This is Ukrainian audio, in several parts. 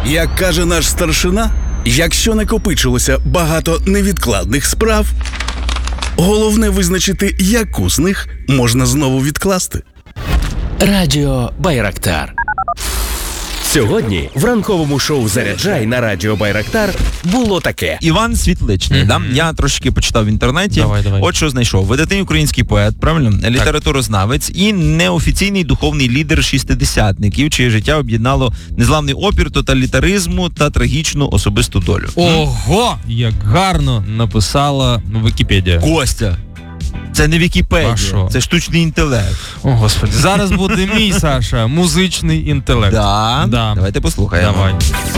Як каже наш старшина, якщо накопичилося багато невідкладних справ, головне визначити, яку з них можна знову відкласти. Радіо Байрактар. Сьогодні в ранковому шоу «Заряджай» на Радіо Байрактар було таке. Іван Світличний. Да? Я трошки почитав в інтернеті. Давай. От що знайшов. Видатний український поет, правильно? Літературознавець і неофіційний духовний лідер шістдесятників, чиє життя об'єднало незламний опір тоталітаризму та трагічну особисту долю. Ого, як гарно написала Вікіпедія. Костя. Це не Вікіпедія, це штучний інтелект. О, Господи. Зараз буде мій, Саша, музичний інтелект. Да? Давайте послухаємо. Давай.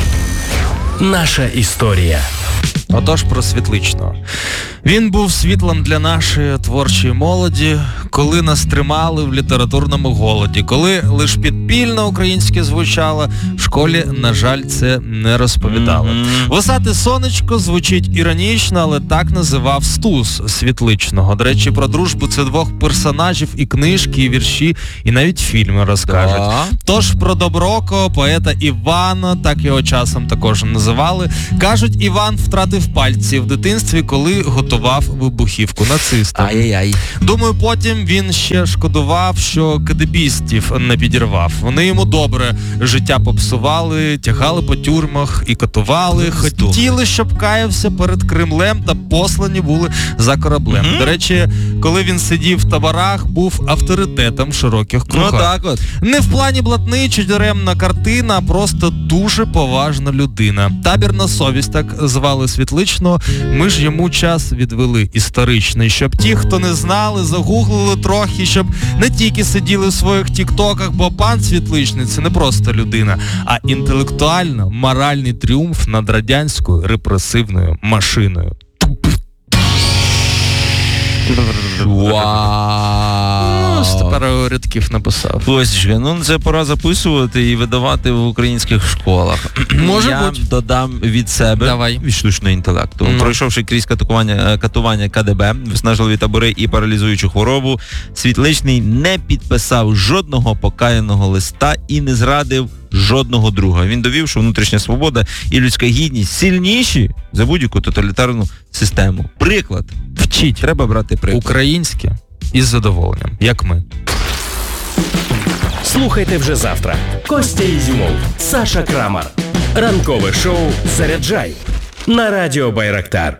Наша історія. Отож, про Світличного. Він був світлом для нашої творчої молоді, коли нас тримали в літературному голоді, коли лиш підпільно українське звучало, в школі, на жаль, це не розповідали. «Висоте сонечко» звучить іронічно, але так називав Стус Світличного. До речі, про дружбу це двох персонажів і книжки, і вірші, і навіть фільми розкажуть. Тож про доброкого поета Івана, так його часом також називали, кажуть, Іван втратив пальці в дитинстві, коли готував вибухівку нацистам. Ай-яй-яй. Думаю, потім він ще шкодував, що кадебістів не підірвав. Вони йому добре життя попсували, тягали по тюрмах і катували, хотіли, щоб каявся перед Кремлем та послані були за кораблем. До речі, коли він сидів в таборах, був авторитетом в широких кругах. Ну так от. Не в плані блатний чи тюремна картина, а просто дуже поважна людина. Табірна совість, так звали Світличного, ми ж йому час відвели історичний, щоб ті, хто не знали, загуглили трохи, щоб не тільки сиділи в своїх тіктоках, бо пан Світличний – це не просто людина, а інтелектуально-моральний тріумф над радянською репресивною машиною. Вау. Пару рядків написав. Ось, ну це пора записувати і видавати в українських школах. Може бути. Я додам від себе, Давай. від штучного інтелекту. Пройшовши крізь катування КДБ, виснажливі табори і паралізуючу хворобу, Світличний не підписав жодного покаяного листа і не зрадив жодного друга. Він довів, що внутрішня свобода і людська гідність сильніші за будь-яку тоталітарну систему. Приклад. Вчіть. Треба брати приклад. Українське із задоволенням, як ми. Слухайте вже завтра. Костя Ізюмов, Саша Крамар. Ранкове шоу «Заряджай» на Радіо Байрактар.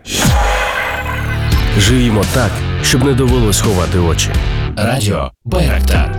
Живімо так, щоб не довелось ховати очі. Радіо Байрактар.